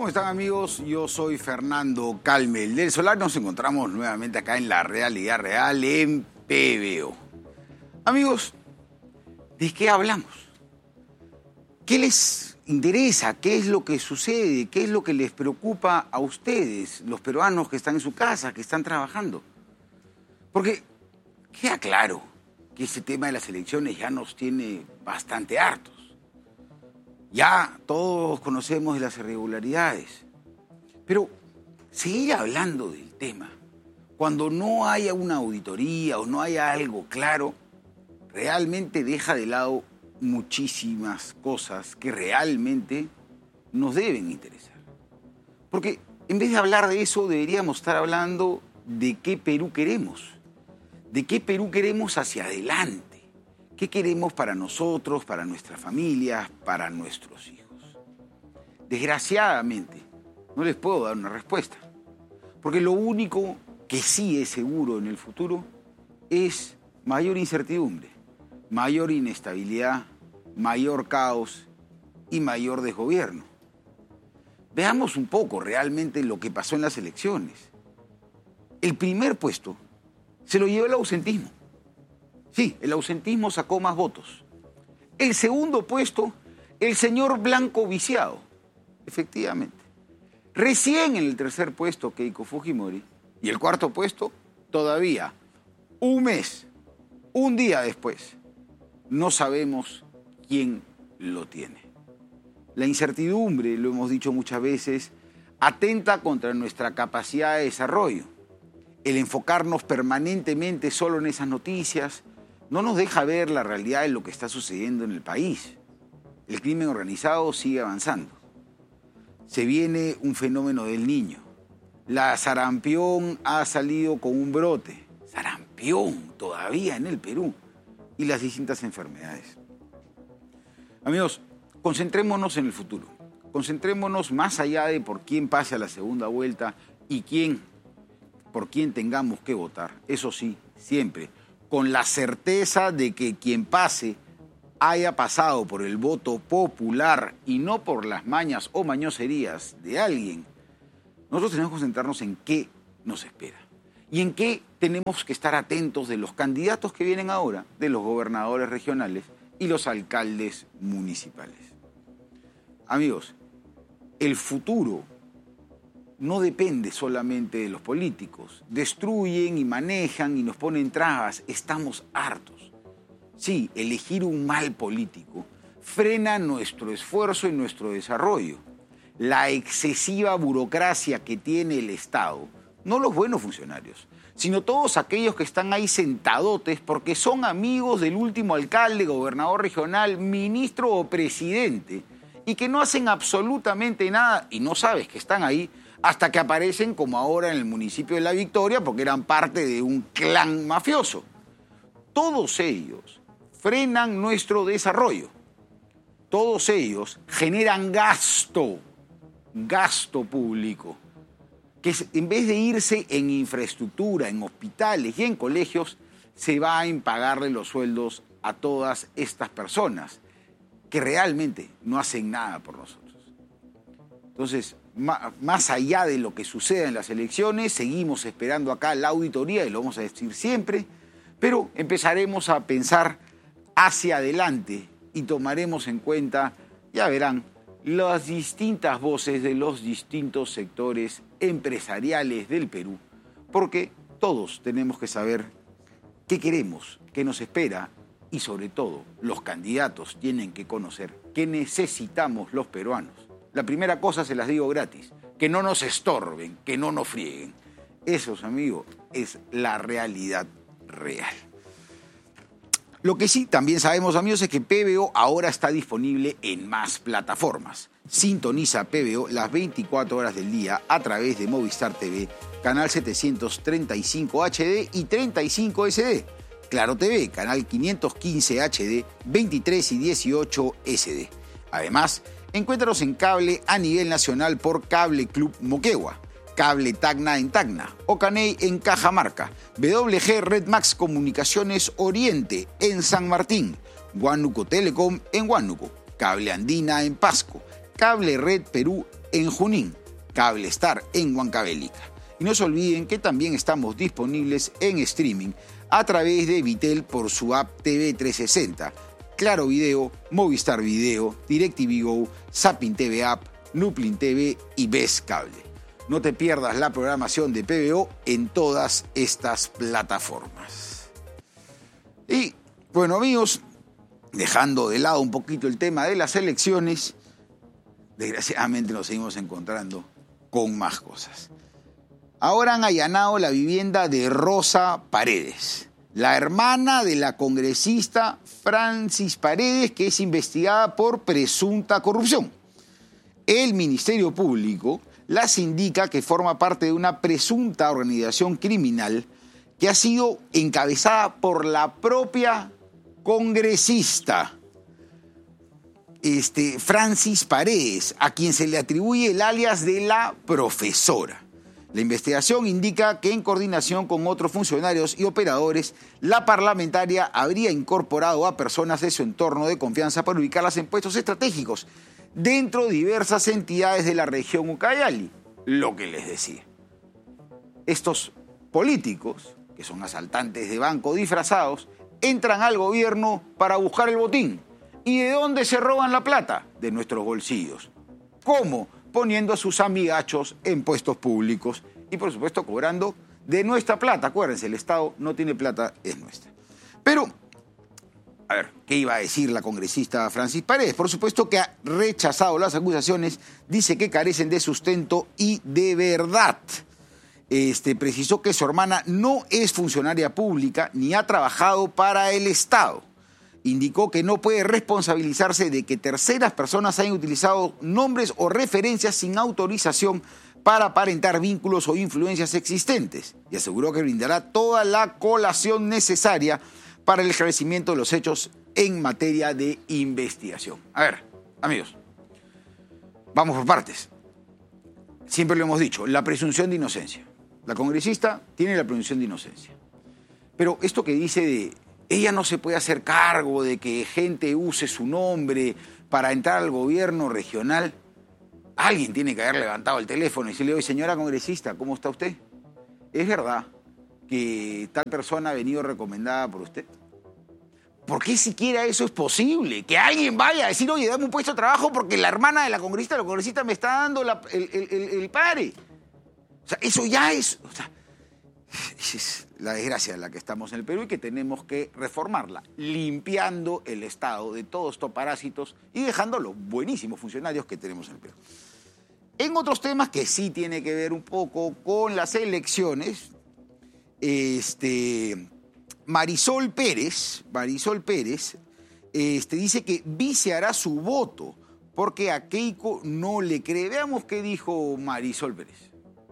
¿Cómo están, amigos? Yo soy Fernando Calmel del Solar. Nos encontramos nuevamente acá en La Realidad Real en PBO. Amigos, ¿de qué hablamos? ¿Qué les interesa? ¿Qué es lo que sucede? ¿Qué es lo que les preocupa a ustedes, los peruanos que están en su casa, que están trabajando? Porque queda claro que ese tema de las elecciones ya nos tiene bastante hartos. Ya todos conocemos de las irregularidades, pero seguir hablando del tema cuando no haya una auditoría o no haya algo claro, realmente deja de lado muchísimas cosas que realmente nos deben interesar. Porque en vez de hablar de eso, deberíamos estar hablando de qué Perú queremos hacia adelante. ¿Qué queremos para nosotros, para nuestras familias, para nuestros hijos? Desgraciadamente, no les puedo dar una respuesta, porque lo único que sí es seguro en el futuro es mayor incertidumbre, mayor inestabilidad, mayor caos y mayor desgobierno. Veamos un poco realmente lo que pasó en las elecciones. El primer puesto se lo llevó el ausentismo. Sí, el ausentismo sacó más votos. El segundo puesto, el señor Blanco Viciado, efectivamente. Recién en el tercer puesto, Keiko Fujimori. Y el cuarto puesto, todavía, un mes, un día después, no sabemos quién lo tiene. La incertidumbre, lo hemos dicho muchas veces, atenta contra nuestra capacidad de desarrollo. El enfocarnos permanentemente solo en esas noticias no nos deja ver la realidad de lo que está sucediendo en el país. El crimen organizado sigue avanzando. Se viene un fenómeno del Niño. La sarampión ha salido con un brote. Sarampión todavía en el Perú. Y las distintas enfermedades. Amigos, concentrémonos en el futuro. Concentrémonos más allá de por quién pase a la segunda vuelta y por quién tengamos que votar. Eso sí, siempre con la certeza de que quien pase haya pasado por el voto popular y no por las mañas o mañoserías de alguien. Nosotros tenemos que concentrarnos en qué nos espera y en qué tenemos que estar atentos de los candidatos que vienen ahora, de los gobernadores regionales y los alcaldes municipales. Amigos, el futuro no depende solamente de los políticos. Destruyen y manejan y nos ponen trabas. Estamos hartos. Sí, elegir un mal político frena nuestro esfuerzo y nuestro desarrollo. La excesiva burocracia que tiene el Estado, no los buenos funcionarios, sino todos aquellos que están ahí sentadotes porque son amigos del último alcalde, gobernador regional, ministro o presidente, y que no hacen absolutamente nada y no sabes que están ahí hasta que aparecen como ahora en el municipio de La Victoria porque eran parte de un clan mafioso. Todos ellos frenan nuestro desarrollo. Todos ellos generan gasto público, que en vez de irse en infraestructura, en hospitales y en colegios, se va en pagarle los sueldos a todas estas personas que realmente no hacen nada por nosotros. Entonces, más allá de lo que suceda en las elecciones, seguimos esperando acá la auditoría, y lo vamos a decir siempre, pero empezaremos a pensar hacia adelante y tomaremos en cuenta, ya verán, las distintas voces de los distintos sectores empresariales del Perú, porque todos tenemos que saber qué queremos, qué nos espera y sobre todo los candidatos tienen que conocer qué necesitamos los peruanos. La primera cosa se las digo gratis, que no nos estorben, que no nos frieguen. Eso, amigos, es la realidad real. Lo que sí también sabemos, amigos, es que PBO ahora está disponible en más plataformas. Sintoniza PBO las 24 horas del día a través de Movistar TV, canal 735 HD y 35 SD. Claro TV, canal 515 HD, 23 y 18 SD. Además, encuéntranos en cable a nivel nacional por Cable Club Moquegua, Cable Tacna en Tacna, Ocaney en Cajamarca, WG Red Max Comunicaciones Oriente en San Martín, Huánuco Telecom en Huánuco, Cable Andina en Pasco, Cable Red Perú en Junín, Cable Star en Huancavelica. Y no se olviden que también estamos disponibles en streaming a través de Vitel por su app TV 360, Claro Video, Movistar Video, DirecTV Go, Zapping TV App, Nuplin TV y Best Cable. No te pierdas la programación de PBO en todas estas plataformas. Y bueno, amigos, dejando de lado un poquito el tema de las elecciones, desgraciadamente nos seguimos encontrando con más cosas. Ahora han allanado la vivienda de Rosa Paredes, la hermana de la congresista Francis Paredes, que es investigada por presunta corrupción. El Ministerio Público las indica que forma parte de una presunta organización criminal que ha sido encabezada por la propia congresista Francis Paredes, a quien se le atribuye el alias de la profesora. La investigación indica que en coordinación con otros funcionarios y operadores, la parlamentaria habría incorporado a personas de su entorno de confianza para ubicarlas en puestos estratégicos dentro de diversas entidades de la región Ucayali. Lo que les decía. Estos políticos, que son asaltantes de banco disfrazados, entran al gobierno para buscar el botín. ¿Y de dónde se roban la plata? De nuestros bolsillos. ¿Cómo? Poniendo a sus amigachos en puestos públicos y, por supuesto, cobrando de nuestra plata. Acuérdense, el Estado no tiene plata, es nuestra. Pero, a ver, ¿qué iba a decir la congresista Francis Paredes? Por supuesto que ha rechazado las acusaciones, dice que carecen de sustento y de verdad. Precisó que su hermana no es funcionaria pública ni ha trabajado para el Estado. Indicó que no puede responsabilizarse de que terceras personas hayan utilizado nombres o referencias sin autorización para aparentar vínculos o influencias existentes, y aseguró que brindará toda la colación necesaria para el esclarecimiento de los hechos en materia de investigación. A ver, amigos, vamos por partes. Siempre lo hemos dicho, la presunción de inocencia. La congresista tiene la presunción de inocencia. Pero esto que dice de ella no se puede hacer cargo de que gente use su nombre para entrar al gobierno regional, alguien tiene que haber levantado el teléfono y decirle: oye, señora congresista, ¿cómo está usted? ¿Es verdad que tal persona ha venido recomendada por usted? ¿Por qué siquiera eso es posible? Que alguien vaya a decir: oye, dame un puesto de trabajo porque la hermana de la congresista me está dando el pare. O sea, eso ya es... O sea, es la desgracia en la que estamos en el Perú y que tenemos que reformarla, limpiando el Estado de todos estos parásitos y dejando los buenísimos funcionarios que tenemos en el Perú. En otros temas que sí tiene que ver un poco con las elecciones, Marisol Pérez dice que viciará su voto porque a Keiko no le cree. Veamos qué dijo Marisol Pérez.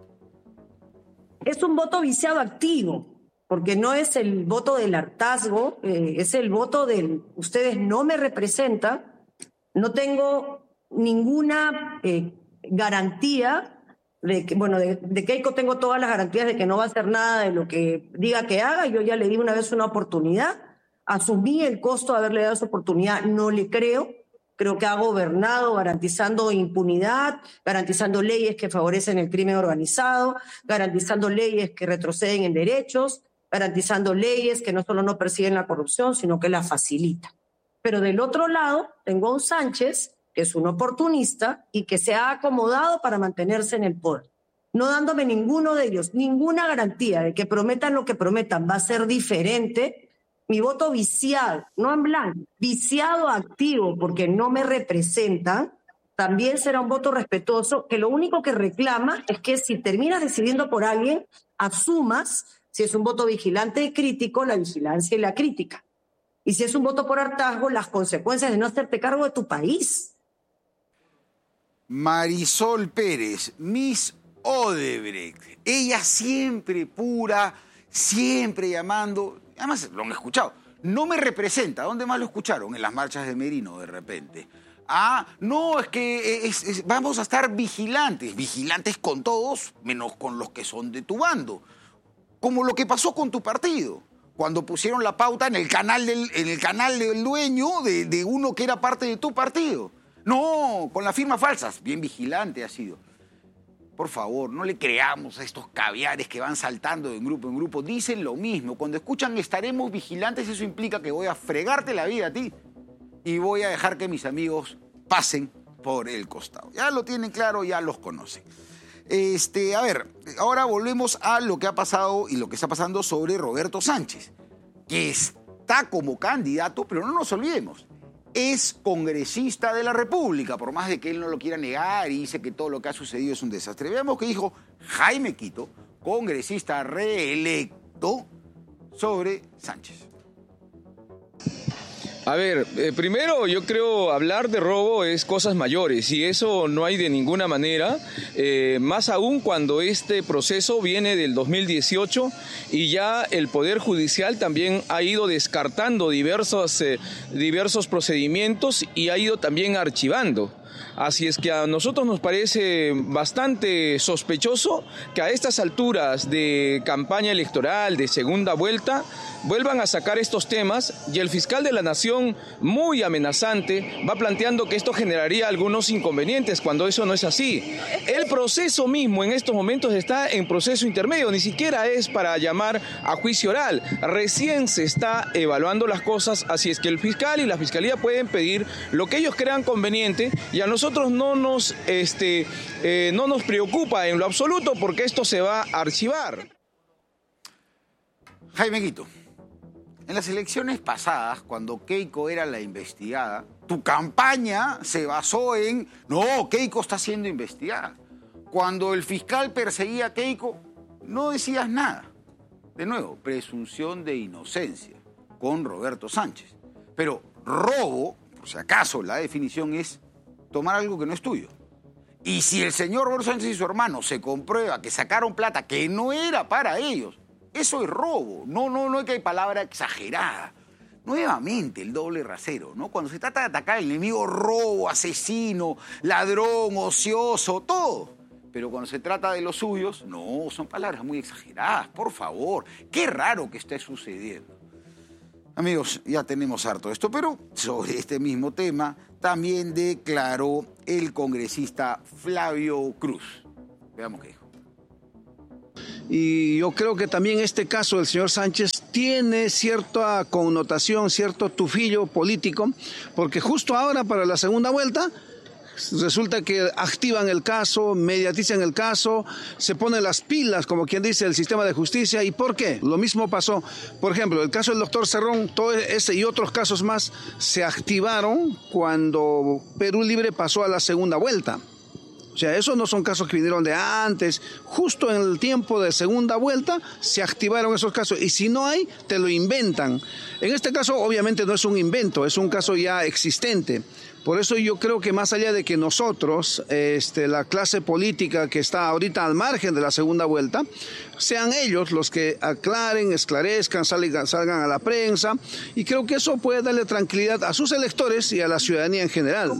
Es un voto viciado activo, porque no es el voto del hartazgo, es el voto del ustedes no me representan, no tengo ninguna garantía de que, bueno, de Keiko tengo todas las garantías de que no va a hacer nada de lo que diga que haga. Yo ya le di una vez una oportunidad, asumí el costo de haberle dado esa oportunidad, no le creo. Creo que ha gobernado garantizando impunidad, garantizando leyes que favorecen el crimen organizado, garantizando leyes que retroceden en derechos, garantizando leyes que no solo no persiguen la corrupción, sino que la facilitan. Pero del otro lado tengo a un Sánchez, que es un oportunista y que se ha acomodado para mantenerse en el poder, no dándome ninguno de ellos ninguna garantía de que prometan lo que prometan va a ser diferente. Mi voto viciado, no en blanco, viciado activo porque no me representan, también será un voto respetuoso que lo único que reclama es que si terminas decidiendo por alguien, asumas, si es un voto vigilante y crítico, la vigilancia y la crítica. Y si es un voto por hartazgo, las consecuencias de no hacerte cargo de tu país. Marisol Pérez, Miss Odebrecht, ella siempre pura, siempre llamando... Además, lo han escuchado. No me representa. ¿Dónde más lo escucharon? En las marchas de Merino, de repente. Ah, no, es que vamos a estar vigilantes. Vigilantes con todos, menos con los que son de tu bando. Como lo que pasó con tu partido. Cuando pusieron la pauta en el canal del dueño de uno que era parte de tu partido. No, con las firmas falsas. Bien vigilante ha sido. Por favor, no le creamos a estos caviares que van saltando de grupo en grupo. Dicen lo mismo. Cuando escuchan estaremos vigilantes, eso implica que voy a fregarte la vida a ti y voy a dejar que mis amigos pasen por el costado. Ya lo tienen claro, ya los conocen. A ver, ahora volvemos a lo que ha pasado y lo que está pasando sobre Roberto Sánchez, que está como candidato, pero no nos olvidemos, es congresista de la República, por más de que él no lo quiera negar y dice que todo lo que ha sucedido es un desastre. Veamos qué dijo Jaime Quito, congresista reelecto, sobre Sánchez. A ver, primero yo creo hablar de robo es cosas mayores y eso no hay de ninguna manera, más aún cuando este proceso viene del 2018 y ya el Poder Judicial también ha ido descartando diversos procedimientos y ha ido también archivando. Así es que a nosotros nos parece bastante sospechoso que a estas alturas de campaña electoral, de segunda vuelta, vuelvan a sacar estos temas y el fiscal de la Nación, muy amenazante, va planteando que esto generaría algunos inconvenientes cuando eso no es así. El proceso mismo en estos momentos está en proceso intermedio, ni siquiera es para llamar a juicio oral. Recién se está evaluando las cosas, así es que el fiscal y la fiscalía pueden pedir lo que ellos crean conveniente y a nosotros no nos preocupa en lo absoluto porque esto se va a archivar. Jaime Quito, en las elecciones pasadas, cuando Keiko era la investigada, tu campaña se basó en, no, Keiko está siendo investigada. Cuando el fiscal perseguía a Keiko, no decías nada. De nuevo, presunción de inocencia con Roberto Sánchez. Pero robo, por si acaso, la definición es tomar algo que no es tuyo. Y si el señor Roberto Sánchez y su hermano se comprueba que sacaron plata que no era para ellos, eso es robo. No es que hay palabra exagerada. Nuevamente el doble rasero, ¿no? Cuando se trata de atacar al enemigo, robo, asesino, ladrón, ocioso, todo. Pero cuando se trata de los suyos, no, son palabras muy exageradas, por favor. Qué raro que esté sucediendo. Amigos, ya tenemos harto de esto, pero sobre este mismo tema también declaró el congresista Flavio Cruz. Veamos qué dijo. Y yo creo que también este caso del señor Sánchez tiene cierta connotación, cierto tufillo político, porque justo ahora para la segunda vuelta resulta que activan el caso, mediatizan el caso, se ponen las pilas, como quien dice, el sistema de justicia. ¿Y por qué? Lo mismo pasó, por ejemplo, el caso del doctor Cerrón, todo ese y otros casos más se activaron cuando Perú Libre pasó a la segunda vuelta. O sea, esos no son casos que vinieron de antes. Justo en el tiempo de segunda vuelta se activaron esos casos. Y si no hay, te lo inventan. En este caso, obviamente, no es un invento, es un caso ya existente. Por eso yo creo que más allá de que nosotros, la clase política que está ahorita al margen de la segunda vuelta, sean ellos los que aclaren, esclarezcan, salgan a la prensa. Y creo que eso puede darle tranquilidad a sus electores y a la ciudadanía en general.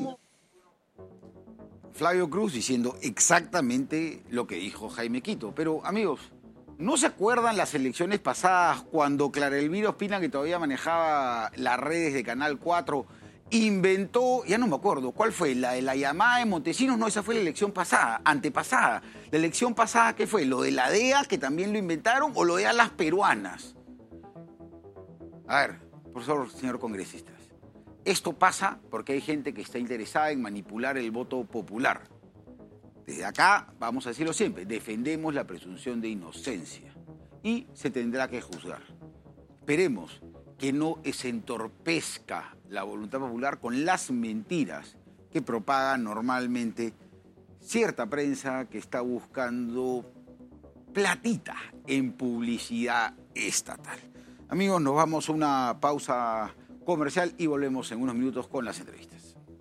Flavio Cruz diciendo exactamente lo que dijo Jaime Quito. Pero, amigos, ¿no se acuerdan las elecciones pasadas cuando Clara Elvira Ospina, que todavía manejaba las redes de Canal 4, inventó, ya no me acuerdo, ¿cuál fue? La de la llamada de Montesinos. No, esa fue la elección pasada, antepasada. La elección pasada, ¿qué fue? ¿Lo de la DEA, que también lo inventaron, o lo de a las peruanas? A ver, por favor, señor congresista. Esto pasa porque hay gente que está interesada en manipular el voto popular. Desde acá, vamos a decirlo siempre, defendemos la presunción de inocencia y se tendrá que juzgar. Esperemos que no se entorpezca la voluntad popular con las mentiras que propaga normalmente cierta prensa que está buscando platita en publicidad estatal. Amigos, nos vamos a una pausa comercial y volvemos en unos minutos con las entrevistas.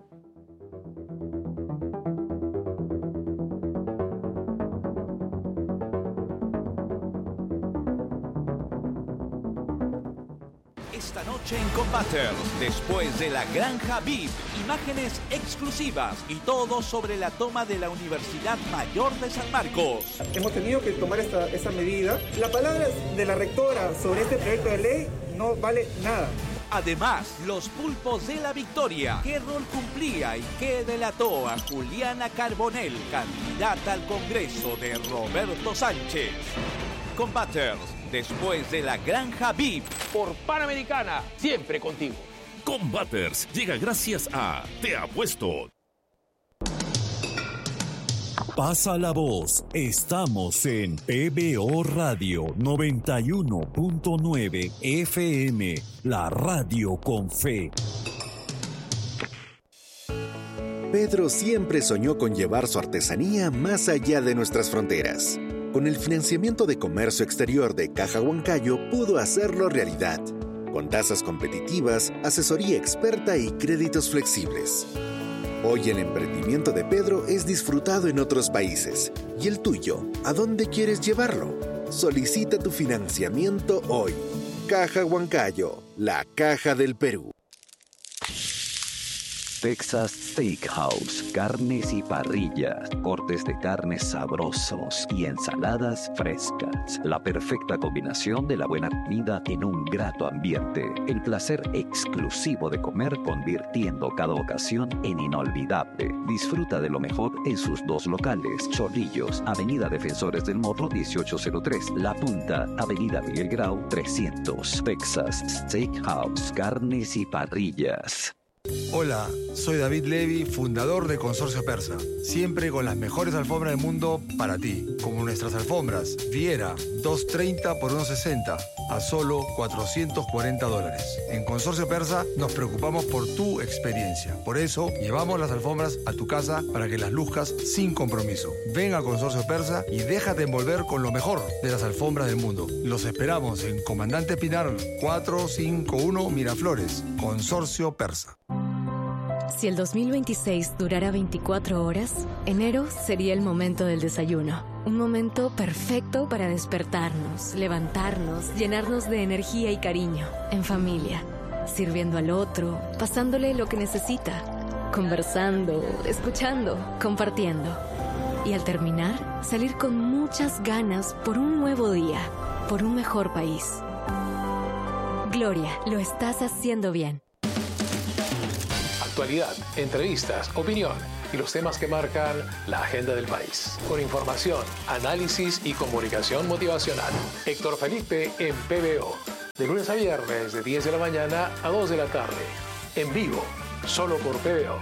Esta noche en Combaters, después de la Granja VIP, imágenes exclusivas y todo sobre la toma de la Universidad Mayor de San Marcos. Hemos tenido que tomar esa medida. La palabra de la rectora sobre este proyecto de ley no vale nada. Además, los pulpos de la victoria. ¿Qué rol cumplía y qué delató a Juliana Carbonell, candidata al Congreso de Roberto Sánchez? Combaters, después de la Granja VIP. Por Panamericana, siempre contigo. Combaters llega gracias a Te Apuesto. Pasa la voz. Estamos en PBO Radio 91.9 FM, la radio con fe. Pedro siempre soñó con llevar su artesanía más allá de nuestras fronteras. Con el financiamiento de comercio exterior de Caja Huancayo pudo hacerlo realidad, con tasas competitivas, asesoría experta y créditos flexibles. Hoy el emprendimiento de Pedro es disfrutado en otros países. ¿Y el tuyo? ¿A dónde quieres llevarlo? Solicita tu financiamiento hoy. Caja Huancayo, la caja del Perú. Texas Steakhouse, carnes y parrillas, cortes de carnes sabrosos y ensaladas frescas. La perfecta combinación de la buena comida en un grato ambiente. El placer exclusivo de comer convirtiendo cada ocasión en inolvidable. Disfruta de lo mejor en sus dos locales. Chorrillos, Avenida Defensores del Morro 1803. La Punta, Avenida Miguel Grau 300. Texas Steakhouse, carnes y parrillas. Hola, soy David Levy, fundador de Consorcio Persa. Siempre con las mejores alfombras del mundo para ti. Como nuestras alfombras, Viera, 230 por 160, a solo $440. En Consorcio Persa nos preocupamos por tu experiencia. Por eso, llevamos las alfombras a tu casa para que las luzcas sin compromiso. Ven a Consorcio Persa y déjate envolver con lo mejor de las alfombras del mundo. Los esperamos en Comandante Pinar 451 Miraflores. Consorcio Persa. Si el 2026 durara 24 horas, enero sería el momento del desayuno. Un momento perfecto para despertarnos, levantarnos, llenarnos de energía y cariño, en familia, sirviendo al otro, pasándole lo que necesita, conversando, escuchando, compartiendo. Y al terminar, salir con muchas ganas por un nuevo día, por un mejor país. Gloria, lo estás haciendo bien. Actualidad, entrevistas, opinión y los temas que marcan la agenda del país. Con información, análisis y comunicación motivacional. Héctor Felipe en PBO. De lunes a viernes de 10 de la mañana a 2 de la tarde. En vivo, solo por PBO.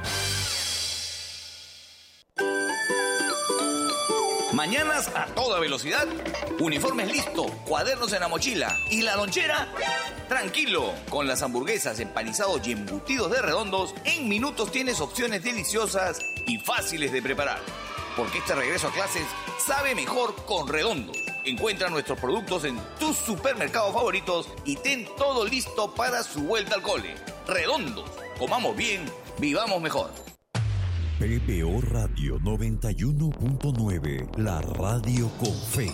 Mañanas a toda velocidad, uniformes listo, cuadernos en la mochila y la lonchera. Tranquilo, con las hamburguesas, empanizados y embutidos de Redondos, en minutos tienes opciones deliciosas y fáciles de preparar. Porque este regreso a clases sabe mejor con Redondos. Encuentra nuestros productos en tus supermercados favoritos y ten todo listo para su vuelta al cole. Redondos, comamos bien, vivamos mejor. PBO Radio 91.9, la radio con fe.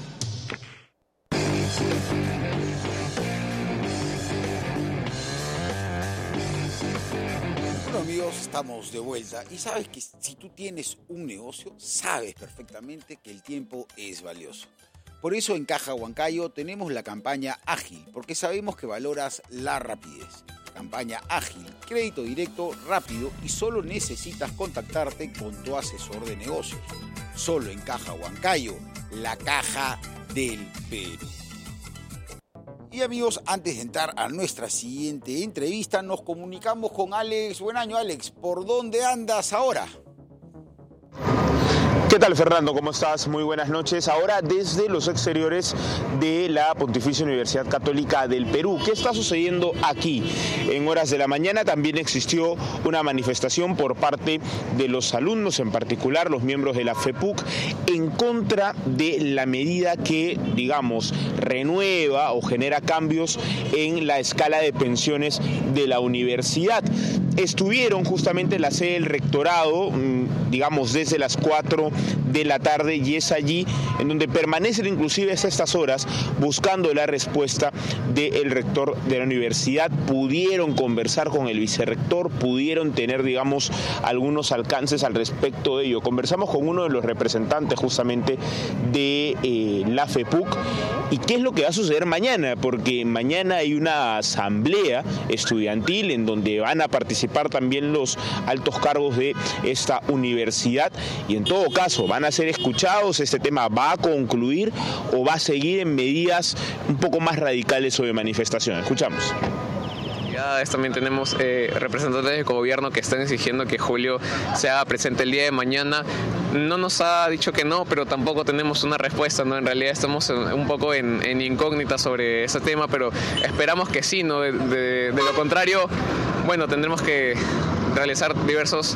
Bueno, amigos, estamos de vuelta y sabes que si tú tienes un negocio, sabes perfectamente que el tiempo es valioso. Por eso en Caja Huancayo tenemos la campaña Ágil, porque sabemos que valoras la rapidez. Campaña Ágil, crédito directo, rápido y solo necesitas contactarte con tu asesor de negocios. Solo en Caja Huancayo, la caja del Perú. Y amigos, antes de entrar a nuestra siguiente entrevista, nos comunicamos con Alex. Buen año, Alex. ¿Por dónde andas ahora? ¿Qué tal, Fernando? ¿Cómo estás? Muy buenas noches. Ahora desde los exteriores de la Pontificia Universidad Católica del Perú. ¿Qué está sucediendo aquí? En horas de la mañana también existió una manifestación por parte de los alumnos, en particular los miembros de la FEPUC, en contra de la medida que, digamos, renueva o genera cambios en la escala de pensiones de la universidad. Estuvieron justamente en la sede del rectorado, digamos, desde las 4 de la tarde, y es allí en donde permanecen inclusive hasta estas horas buscando la respuesta del rector de la universidad. Pudieron conversar con el vicerrector, pudieron tener, digamos, algunos alcances al respecto de ello. Conversamos con uno de los representantes justamente de la FEPUC. ¿Y qué es lo que va a suceder mañana? Porque mañana hay una asamblea estudiantil en donde van a participar también los altos cargos de esta universidad, y en todo caso van a ser escuchados. Este tema va a concluir o va a seguir en medidas un poco más radicales o de manifestación. Escuchamos. También tenemos representantes del gobierno que están exigiendo que Julio se haga presente el día de mañana. No nos ha dicho que no, pero tampoco tenemos una respuesta, ¿no? En realidad estamos un poco en incógnita sobre ese tema, pero esperamos que sí, ¿no? De lo contrario, bueno, tendremos que realizar diversas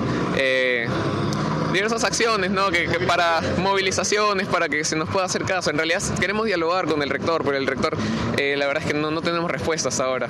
acciones, ¿no? que para movilizaciones, para que se nos pueda hacer caso. En realidad queremos dialogar con el rector, pero el rector, la verdad es que no tenemos respuestas ahora.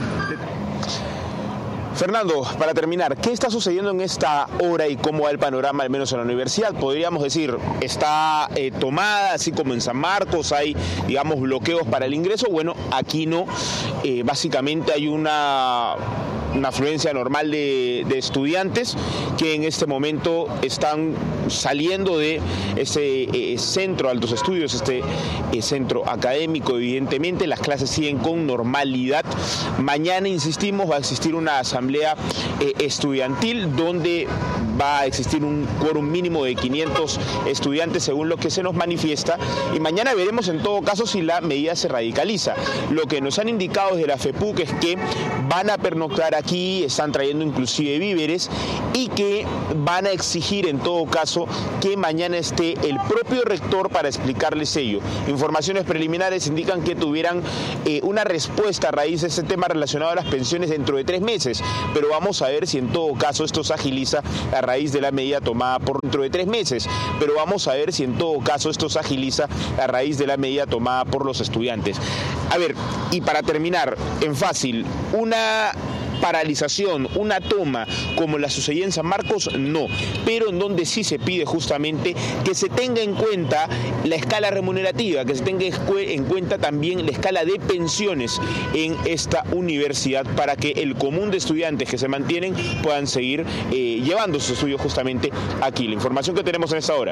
Fernando, para terminar, ¿qué está sucediendo en esta hora y cómo va el panorama, al menos en la universidad? Podríamos decir, ¿está tomada, así como en San Marcos hay, digamos, bloqueos para el ingreso? Bueno, aquí no. Básicamente hay una afluencia normal de estudiantes que en este momento están saliendo de ese centro de altos estudios, este centro académico. Evidentemente las clases siguen con normalidad. Mañana, insistimos, va a existir una asamblea estudiantil donde va a existir un quórum mínimo de 500 estudiantes según lo que se nos manifiesta, y mañana veremos en todo caso si la medida se radicaliza. Lo que nos han indicado desde la FEPUC es que van a pernoctar aquí, están trayendo inclusive víveres, y que van a exigir en todo caso que mañana esté el propio rector para explicarles ello. Informaciones preliminares indican que tuvieran una respuesta a raíz de este tema relacionado a las pensiones dentro de 3 meses, pero vamos a ver si en todo caso esto se agiliza a raíz de la medida tomada por dentro de 3 meses, pero vamos a ver si en todo caso esto se agiliza a raíz de la medida tomada por los estudiantes. A ver, y para terminar, en fácil, una paralización, una toma como la sucedía en San Marcos, no, pero en donde sí se pide justamente que se tenga en cuenta la escala remunerativa, que se tenga en cuenta también la escala de pensiones en esta universidad, para que el común de estudiantes que se mantienen puedan seguir llevando sus estudios justamente aquí. La información que tenemos en esta hora.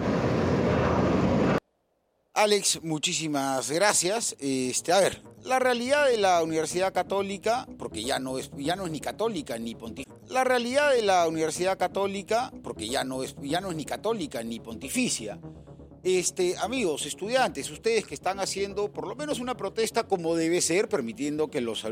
Alex, muchísimas gracias. A ver, la realidad de la Universidad Católica, porque ya no es ni católica ni pontificia. La realidad de la Universidad Católica, porque ya no es ni católica ni pontificia. Amigos, estudiantes, ustedes que están haciendo por lo menos una protesta como debe ser, permitiendo que los